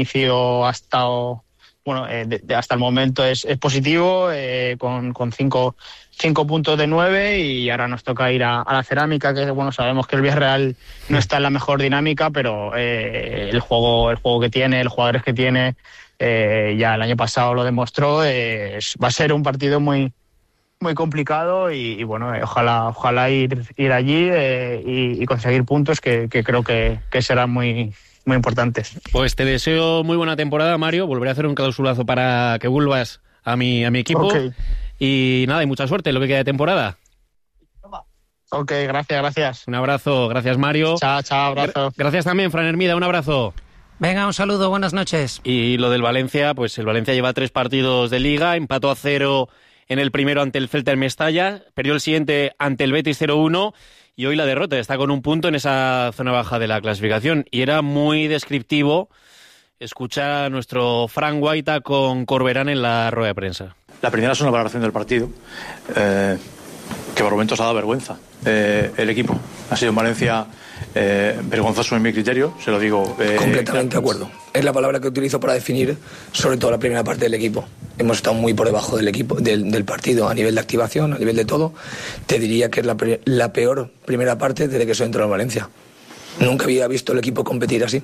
inicio ha estado, bueno, hasta el momento es positivo, con 5 puntos de 9, y ahora nos toca ir a la Cerámica, que bueno, sabemos que el Villarreal no está en la mejor dinámica, pero el juego que tiene, los jugadores que tiene, ya el año pasado lo demostró. Va a ser un partido muy complicado, y bueno, ojalá ir allí y conseguir puntos que creo que serán muy importantes. Pues te deseo muy buena temporada, Mario. Volveré a hacer un clausulazo para que vuelvas a mi equipo. Okay. Y nada, y mucha suerte en lo que queda de temporada. Ok, gracias. Un abrazo, gracias, Mario. Chao, abrazo. Gracias también, Fran Hermida, un abrazo. Venga, un saludo, buenas noches. Y lo del Valencia, pues el Valencia lleva 3 partidos de Liga, empató a 0 en el primero ante el Celta en Mestalla, perdió el siguiente ante el Betis 0-1, y hoy la derrota, está con un punto en esa zona baja de la clasificación. Y era muy descriptivo escuchar a nuestro Fran Guaita con Corberán en la rueda de prensa. La primera es una valoración del partido, que por momentos ha dado vergüenza. El equipo ha sido en Valencia vergonzoso en mi criterio, se lo digo. Completamente de acuerdo. Es la palabra que utilizo para definir sobre todo la primera parte del equipo. Hemos estado muy por debajo del equipo, del partido, a nivel de activación, a nivel de todo. Te diría que es la peor primera parte desde que soy entrado en Valencia. Nunca había visto el equipo competir así.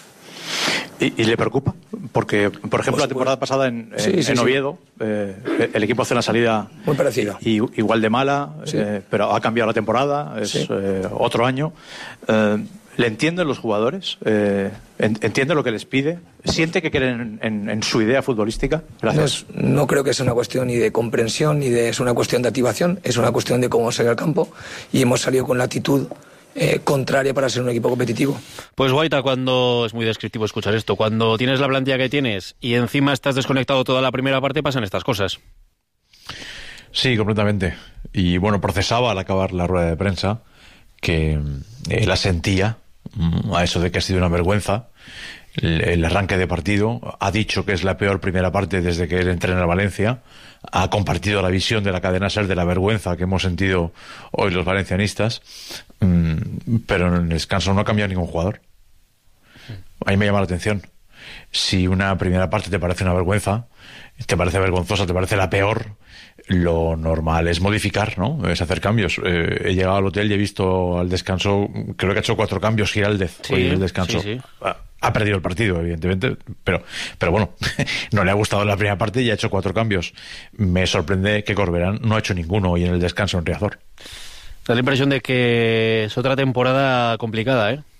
¿Y le preocupa? Porque, por ejemplo, la temporada pasada en Oviedo, el equipo hace una salida muy parecida, igual de mala, pero ha cambiado la temporada, es otro año. ¿Le entienden los jugadores? ¿Entiende lo que les pide? ¿Siente que quieren en su idea futbolística? Gracias. No creo que sea una cuestión ni de comprensión, es una cuestión de activación, es una cuestión de cómo salir al campo, y hemos salido con la actitud contraria para ser un equipo competitivo. Pues Guaita, cuando es muy descriptivo escuchar esto, cuando tienes la plantilla que tienes y encima estás desconectado toda la primera parte, pasan estas cosas. Sí, completamente. Y bueno, procesaba al acabar la rueda de prensa que la sentía a eso de que ha sido una vergüenza el arranque de partido. Ha dicho que es la peor primera parte desde que él entrena en Valencia. Ha compartido la visión de la cadena SER de la vergüenza que hemos sentido hoy los valencianistas, pero en el descanso no ha cambiado ningún jugador. A mí me llama la atención. Si una primera parte te parece una vergüenza, te parece vergonzosa, te parece la peor, lo normal es modificar, ¿no? Es hacer cambios. He llegado al hotel y he visto al descanso, creo que ha hecho 4 cambios Giraldez hoy en el descanso. Sí. Ha perdido el partido, evidentemente, pero bueno, no le ha gustado la primera parte y ha hecho 4 cambios. Me sorprende que Corberán no ha hecho ninguno hoy en el descanso en Riazor. Da la impresión de que es otra temporada complicada, ¿eh?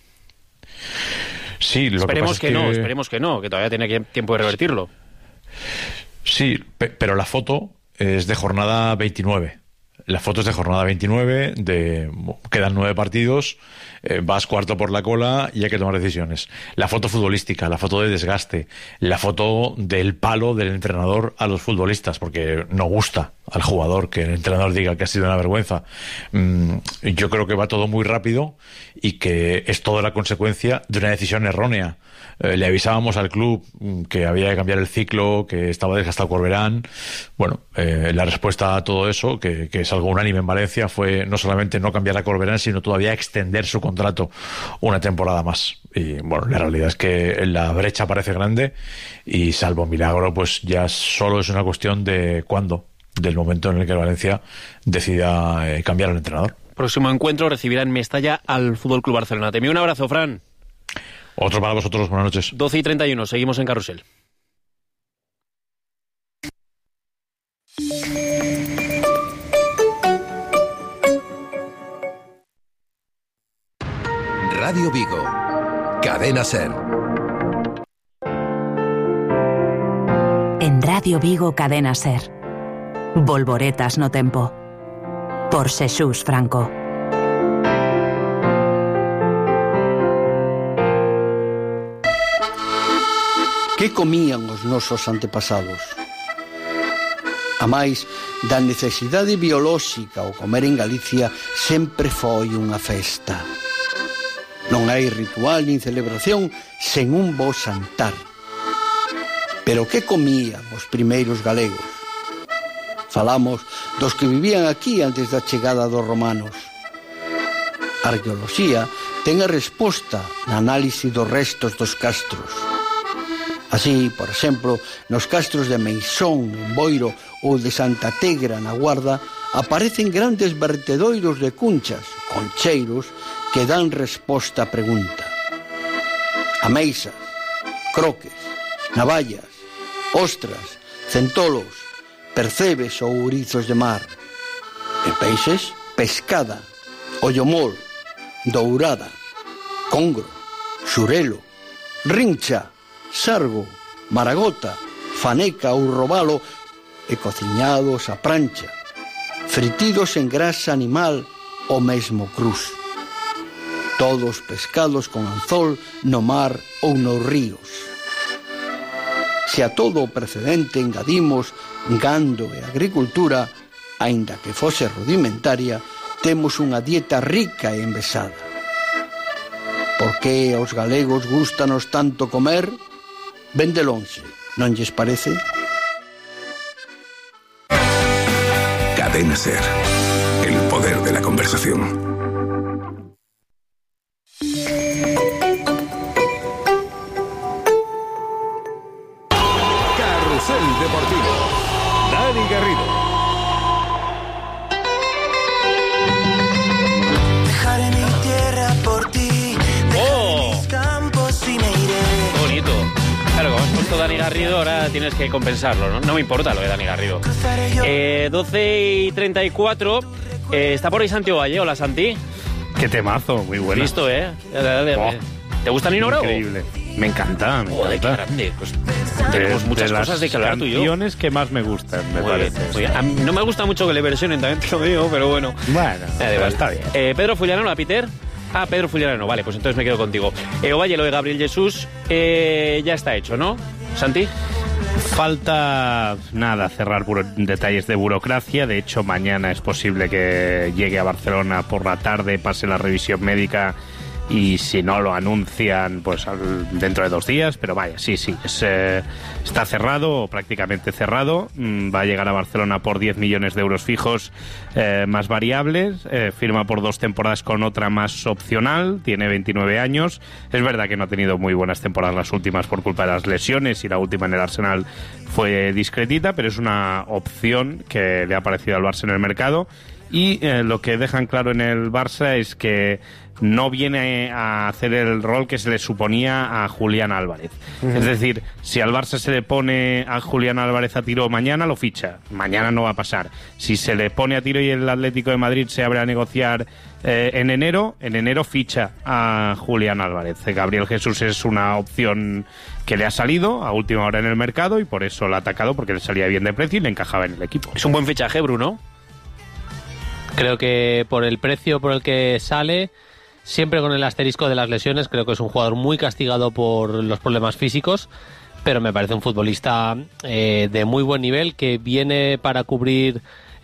Sí, esperemos que no, que todavía tiene tiempo de revertirlo. Sí, pero la foto es de jornada 29. La foto es de jornada 29, quedan 9 partidos, vas cuarto por la cola y hay que tomar decisiones. La foto futbolística, la foto de desgaste, la foto del palo del entrenador a los futbolistas, porque no gusta al jugador que el entrenador diga que ha sido una vergüenza. Yo creo que va todo muy rápido y que es toda la consecuencia de una decisión errónea. Le avisábamos al club que había que cambiar el ciclo, que estaba desgastado Corberán. Bueno, la respuesta a todo eso, que es algo unánime en Valencia, fue no solamente no cambiar a Corberán, sino todavía extender su contrato una temporada más. Y bueno, la realidad es que la brecha parece grande y salvo milagro, pues ya solo es una cuestión de cuándo, del momento en el que Valencia decida cambiar al entrenador. Próximo encuentro recibirá en Mestalla al Fútbol Club Barcelona. Te envío un abrazo, Fran. Otro para vosotros, buenas noches. 12:31, seguimos en Carrusel. Radio Vigo, Cadena SER. En Radio Vigo, Cadena SER. Volvoretas no tempo. Por Xesús Franco. Que comían os nosos antepasados? A máis da necesidade biolóxica, o comer en Galicia sempre foi unha festa. Non hai ritual nin celebración sen un bo xantar. Pero que comían os primeiros galegos? Falamos dos que vivían aquí antes da chegada dos romanos. A arqueoloxía ten a resposta na análise dos restos dos castros. Así, por exemplo, nos castros de Meisón, en Boiro, ou de Santa Tegra, na Guarda, aparecen grandes vertedoiros de cunchas, concheiros, que dan resposta á pregunta. Ameixas, croques, navallas, ostras, centolos, percebes ou ourizos de mar. E peixes, pescada, ollomol, dourada, congro, xurelo, rincha, sargo, maragota, faneca ou robalo, e cociñados a prancha, fritidos en grasa animal ou mesmo cruz. Todos pescados con anzol no mar ou nos ríos. Se a todo o precedente engadimos gando e agricultura, aínda que fose rudimentaria, temos unha dieta rica e envesada. Por que aos galegos gústanos tanto comer? Ven de lonxe, non lles parece? Cadena SER, el poder de la conversación. Carrusel Deportivo. Dani Garrido. Dejaré mi tierra por ti. Dejaré mis campos y me iré. Bonito. Claro, como has puesto Dani Garrido, ahora tienes que compensarlo, ¿no? No me importa lo de Dani Garrido. 12:34. Está por ahí Santi Ovalle. Hola, Santi. Qué temazo, muy bueno. Listo, ¿eh? ¿Te gusta Nino Bravo? Increíble. Me encanta, Joder, qué grande. Pues tenemos muchas cosas de que hablar tú y yo. Canciones que más me gustan, me parece. A mí no me gusta mucho que le versionen, también te lo digo, pero bueno. Bueno, pero está bien. Pedro Fullano, ¿la Peter? Ah, Pedro Fullano, vale, pues entonces me quedo contigo. Ovalle, lo de Gabriel Jesús ya está hecho, ¿no? ¿Santi? Falta, nada, cerrar detalles de burocracia. De hecho, mañana es posible que llegue a Barcelona por la tarde, pase la revisión médica y si no lo anuncian, pues dentro de 2 días. Pero vaya, sí, está cerrado, o prácticamente cerrado. Va a llegar a Barcelona por 10 millones de euros fijos más variables. Firma por 2 temporadas con otra más opcional. Tiene 29 años. Es verdad que no ha tenido muy buenas temporadas las últimas por culpa de las lesiones y la última en el Arsenal fue discretita, pero es una opción que le ha parecido al Barça en el mercado. Y lo que dejan claro en el Barça es que no viene a hacer el rol que se le suponía a Julián Álvarez. Es decir, si al Barça se le pone a Julián Álvarez a tiro mañana, lo ficha. Mañana no va a pasar. Si se le pone a tiro y el Atlético de Madrid se abre a negociar en enero ficha a Julián Álvarez. Gabriel Jesús es una opción que le ha salido a última hora en el mercado y por eso lo ha atacado, porque le salía bien de precio y le encajaba en el equipo. Es un buen fichaje, Bruno. Creo que por el precio por el que sale, siempre con el asterisco de las lesiones, creo que es un jugador muy castigado por los problemas físicos, pero me parece un futbolista de muy buen nivel, que viene para cubrir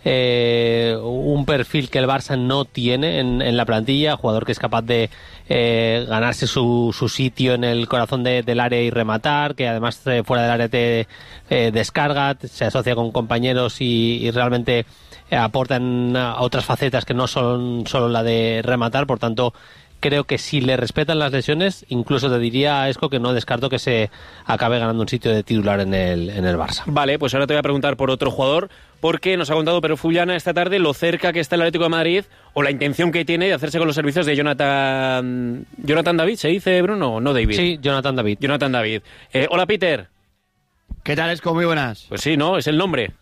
un perfil que el Barça no tiene en la plantilla, jugador que es capaz de ganarse su sitio en el corazón del área y rematar, que además fuera del área te descarga, se asocia con compañeros y realmente aportan a otras facetas que no son solo la de rematar. Por tanto, creo que si le respetan las lesiones, incluso te diría, Esco, que no descarto que se acabe ganando un sitio de titular en el Barça. Vale, pues ahora te voy a preguntar por otro jugador, porque nos ha contado Pedro Fullana esta tarde lo cerca que está el Atlético de Madrid, o la intención que tiene de hacerse con los servicios de Jonathan David, ¿se dice, Bruno? No, David. Sí, Jonathan David. Hola, Peter. ¿Qué tal, Esco? Muy buenas. Pues sí, ¿no? Es el nombre.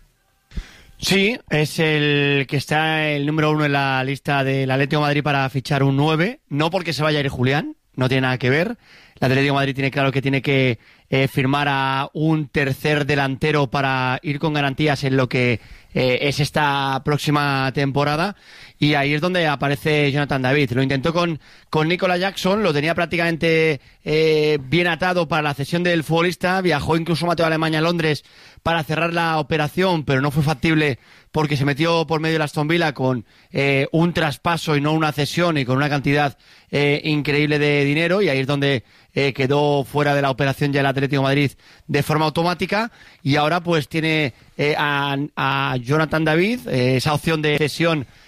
Sí, es el que está el número 1 en la lista del Atlético de Madrid para fichar un 9, no porque se vaya a ir Julián, no tiene nada que ver. El Atlético de Madrid tiene claro que tiene que firmar a un tercer delantero para ir con garantías en lo que es esta próxima temporada, y ahí es donde aparece Jonathan David. Lo intentó con Nicolas Jackson, lo tenía prácticamente bien atado para la cesión del futbolista, viajó incluso Mateo a Alemania, a Londres, para cerrar la operación, pero no fue factible porque se metió por medio de Aston Villa con un traspaso y no una cesión, y con una cantidad increíble de dinero, y ahí es donde quedó fuera de la operación ya el Atlético de Madrid de forma automática, y ahora pues tiene a Jonathan David, esa opción de cesión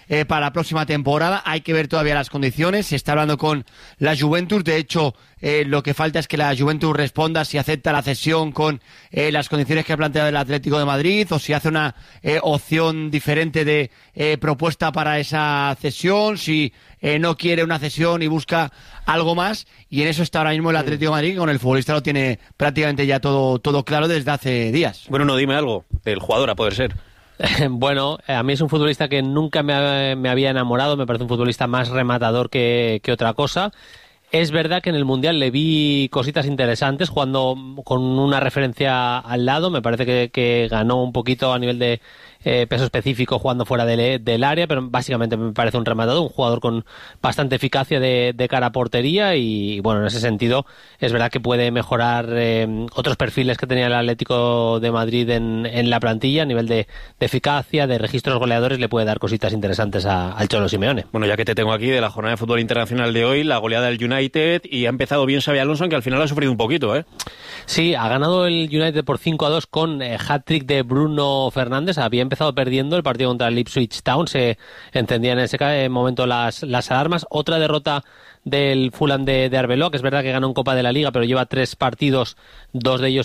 para la próxima temporada. Hay que ver todavía las condiciones. Se está hablando con la Juventus. De hecho, lo que falta es que la Juventus responda si acepta la cesión con las condiciones que ha planteado el Atlético de Madrid o si hace una opción diferente de propuesta para esa cesión, si no quiere una cesión y busca algo más. Y en eso está ahora mismo el Atlético de Madrid, que con el futbolista lo tiene prácticamente ya todo claro desde hace días. Bueno, no, dime algo del jugador, a poder ser. Bueno, a mí es un futbolista que nunca me había enamorado. Me parece un futbolista más rematador que otra cosa. Es verdad que en el Mundial le vi cositas interesantes jugando con una referencia al lado. Me parece que ganó un poquito a nivel de peso específico jugando fuera del área, pero básicamente me parece un rematador, un jugador con bastante eficacia de cara a portería y bueno, en ese sentido es verdad que puede mejorar otros perfiles que tenía el Atlético de Madrid en la plantilla a nivel de eficacia, de registros goleadores. Le puede dar cositas interesantes al Cholo Simeone. Bueno, ya que te tengo aquí de la jornada de fútbol internacional de hoy, la goleada del United, y ha empezado bien Xabi Alonso, aunque al final ha sufrido un poquito, ¿eh? Sí, ha ganado el United por 5-2 con hat-trick de Bruno Fernández. Había empezado perdiendo el partido contra el Ipswich Town, se encendían en ese momento las alarmas. Otra derrota del Fulham de Arbeloa, que es verdad que ganó en Copa de la Liga, pero lleva 3 partidos, 2 de ellos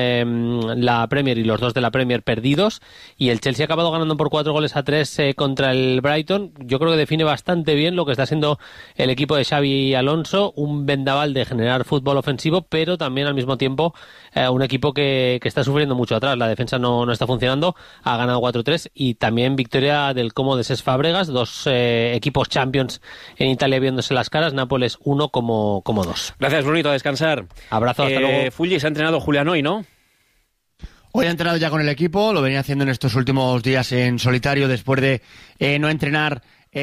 en la Premier y los 2 de la Premier perdidos, y el Chelsea ha acabado ganando por 4-3 contra el Brighton. Yo creo que define bastante bien lo que está siendo el equipo de Xabi Alonso, un vendaval de generar fútbol ofensivo, pero también al mismo tiempo un equipo que está sufriendo mucho atrás. La defensa no está funcionando, ha ganado 4-3 y también victoria del Como de Cesc Fábregas, 2 equipos Champions en Italia viéndose las caras, Nápoles 1 como 2. Gracias, Brunito, a descansar. Abrazo, hasta luego. Fulgi, se ha entrenado Julián hoy, ¿no? Hoy ha entrenado ya con el equipo, lo venía haciendo en estos últimos días en solitario después de no entrenar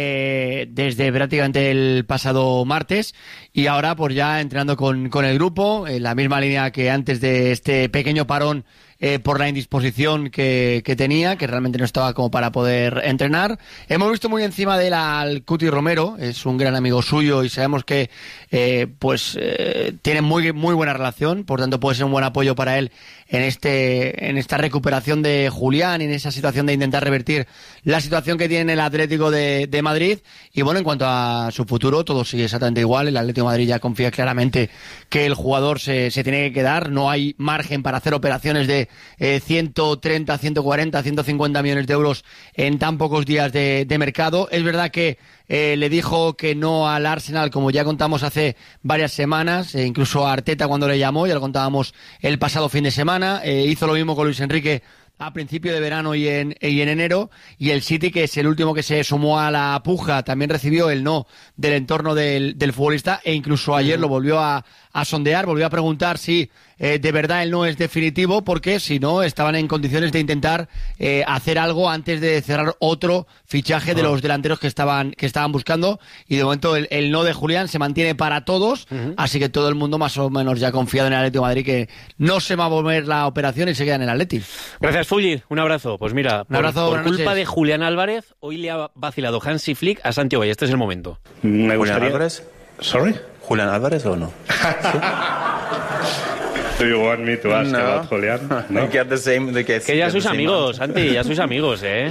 desde prácticamente el pasado martes, y ahora pues ya entrenando con el grupo en la misma línea que antes de este pequeño parón por la indisposición que tenía, que realmente no estaba como para poder entrenar. Hemos visto muy encima de él al Cuti Romero, es un gran amigo suyo y sabemos que tiene muy buena relación, por tanto puede ser un buen apoyo para él en esta recuperación de Julián y en esa situación de intentar revertir la situación que tiene el Atlético de Madrid. Y bueno, en cuanto a su futuro, todo sigue exactamente igual. El Atlético de Madrid ya confía claramente que el jugador se tiene que quedar. No hay margen para hacer operaciones de 130, 140, 150 millones de euros en tan pocos días de mercado. Es verdad que le dijo que no al Arsenal, como ya contamos hace varias semanas, incluso a Arteta cuando le llamó, ya lo contábamos el pasado fin de semana. Hizo lo mismo con Luis Enrique a principio de verano y en enero, y el City, que es el último que se sumó a la puja, también recibió el no del entorno del futbolista, e incluso ayer lo volvió a sondear, volvió a preguntar si de verdad el no es definitivo, porque si no estaban en condiciones de intentar hacer algo antes de cerrar otro fichaje de los delanteros que estaban buscando. Y de momento el no de Julián se mantiene para todos, así que todo el mundo más o menos ya confiado en el Atlético de Madrid, que no se va a volver la operación y se queda en el Atlético. Gracias, Fulgi, un abrazo. Pues mira, por culpa de Julián Álvarez, hoy le ha vacilado Hansi Flick a Santi Ovalle. Este es el momento. Me gustaría... Álvarez? Sorry? ¿Julián Álvarez o no? Do you want me to ask about Julián? No. Que ya sois amigos, Santi, ya sois amigos, ¿eh?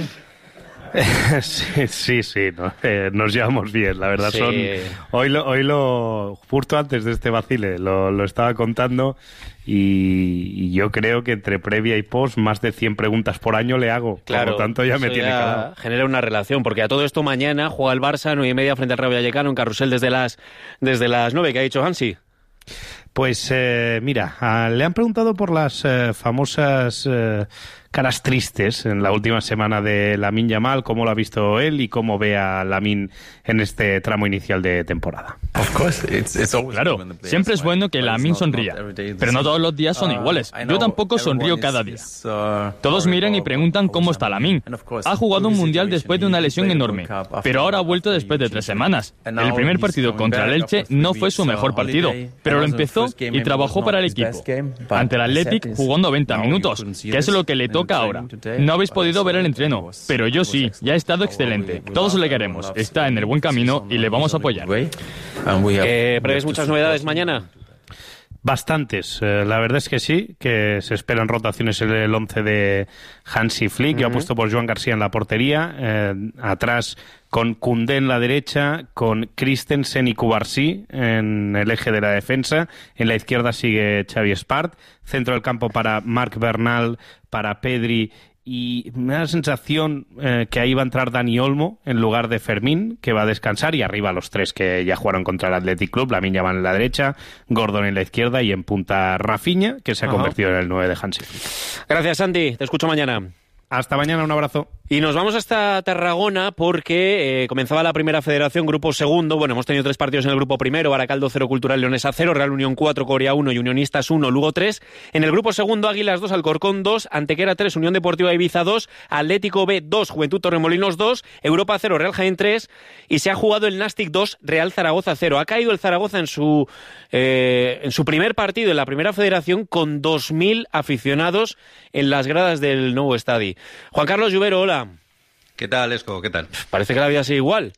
Sí, no, nos llevamos bien, la verdad. Sí. Hoy justo antes de este vacile lo estaba contando, y yo creo que entre previa y post más de 100 preguntas por año le hago. Claro, por lo tanto ya me tiene calado. Genera una relación, porque a todo esto mañana juega el Barça 9:30 frente al Rayo Vallecano en Carrusel desde las 9. ¿Qué ha dicho Hansi? Pues mira, le han preguntado por las famosas caras tristes en la última semana de Lamine Yamal, cómo lo ha visto él y cómo ve a Lamine en este tramo inicial de temporada. Claro, siempre es bueno que Lamine sonría, pero no todos los días son iguales. Yo tampoco sonrío cada día. Todos miran y preguntan cómo está Lamine. Ha jugado un mundial después de una lesión enorme, pero ahora ha vuelto después de 3 semanas. El primer partido contra el Elche no fue su mejor partido, pero lo empezó y trabajó para el equipo. Ante el Athletic jugó 90 minutos, que es lo que le toca ahora. No habéis podido ver el entreno, pero yo sí, ya ha estado excelente. Todos le queremos, está en el buen camino y le vamos a apoyar. ¿Prevés muchas novedades mañana? Bastantes, la verdad es que sí, que se esperan rotaciones en el 11 de Hansi Flick. Yo apuesto por Joan García en la portería, atrás con Koundé en la derecha, con Christensen y Cubarsí en el eje de la defensa, en la izquierda sigue Xavi Espart, centro del campo para Marc Bernal, para Pedri, y me da la sensación que ahí va a entrar Dani Olmo en lugar de Fermín, que va a descansar, y arriba los tres que ya jugaron contra el Athletic Club, Lamine Yamal en la derecha, Gordon en la izquierda y en punta Rafinha, que se ha convertido en el 9 de Hansi Flick. Gracias, Santi. Te escucho mañana. Hasta mañana, un abrazo. Y nos vamos hasta Tarragona porque comenzaba la primera federación, grupo segundo. Bueno, hemos tenido 3 partidos en el grupo primero: Baracaldo 0, Cultural Leonesa 0, Real Unión 4, Corea 1 y Unionistas 1, Lugo 3. En el grupo segundo, Águilas 2, Alcorcón 2, Antequera 3, Unión Deportiva Ibiza 2, Atlético B 2, Juventud Torremolinos 2, Europa 0, Real Jaén 3, y se ha jugado el Nastic 2, Real Zaragoza 0. Ha caído el Zaragoza en su primer partido en la primera federación con 2.000 aficionados en las gradas del nuevo estadio. Juan Carlos Lluvero, hola. ¿Qué tal, Esco? ¿Qué tal? Parece que la vida sigue igual.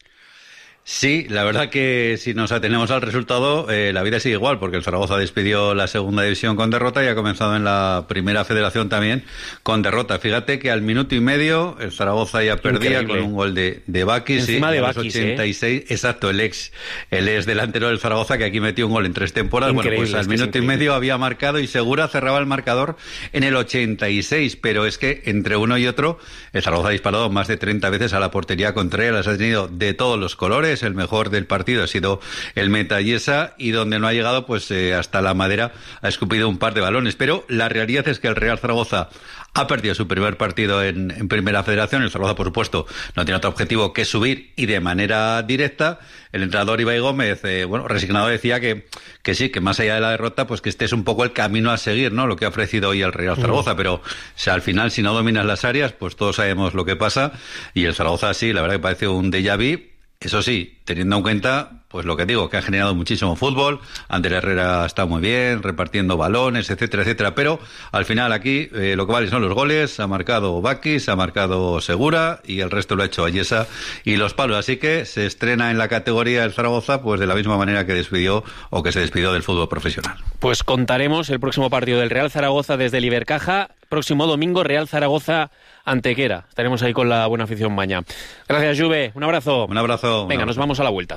Sí, la verdad que si nos atenemos al resultado, la vida sigue igual, porque el Zaragoza despidió la segunda división con derrota y ha comenzado en la primera federación también con derrota. Fíjate que al minuto y medio el Zaragoza ya perdía. Increíble. Con un gol de Bakis. Encima sí, de Bakis, 86, exacto, el ex delantero del Zaragoza, que aquí metió un gol en 3 temporadas. Increíble, bueno, pues al minuto y medio había marcado y Segura cerraba el marcador en el 86, pero es que entre uno y otro el Zaragoza ha disparado más de 30 veces a la portería contraria, las ha tenido de todos los colores. El mejor del partido ha sido el Metallesa, y donde no ha llegado, pues hasta la Madera ha escupido un par de balones. Pero la realidad es que el Real Zaragoza ha perdido su primer partido en primera federación. El Zaragoza, por supuesto, no tiene otro objetivo que subir, y de manera directa. El entrenador Ibai Gómez, resignado, decía que sí, que más allá de la derrota, pues que este es un poco el camino a seguir, ¿no? Lo que ha ofrecido hoy el Real Zaragoza. Pero al final, si no dominas las áreas, pues todos sabemos lo que pasa. Y el Zaragoza, sí, la verdad que parece un déjà vu. Eso sí, teniendo en cuenta, pues lo que digo, que ha generado muchísimo fútbol. Ander Herrera está muy bien, repartiendo balones, etcétera, etcétera. Pero al final aquí lo que vale son los goles. Ha marcado Bakis, ha marcado Segura, y el resto lo ha hecho Ayesa y los palos. Así que se estrena en la categoría el Zaragoza, pues de la misma manera que se despidió del fútbol profesional. Pues contaremos el próximo partido del Real Zaragoza desde el Ibercaja. Próximo domingo, Real Zaragoza Antequera. Estaremos ahí con la buena afición maña. Gracias, Juve. Un abrazo. Un abrazo. Venga, nos vamos a la vuelta.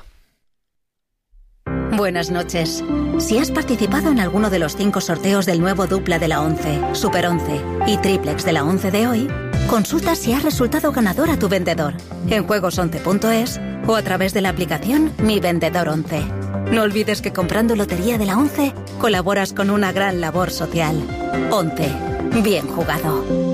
Buenas noches. Si has participado en alguno de los 5 sorteos del nuevo dupla de la 11, Super 11 y triplex de la 11 de hoy, consulta si has resultado ganador a tu vendedor en juegos11.es o a través de la aplicación Mi Vendedor 11. No olvides que comprando Lotería de la 11 colaboras con una gran labor social. 11. Bien jugado.